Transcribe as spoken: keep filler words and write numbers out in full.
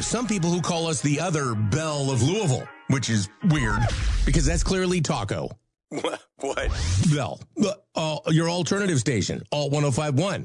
there's some people who call us the other Belle of Louisville, which is weird because that's clearly Taco. What? Bell, uh, your alternative station, Alt one oh five point one.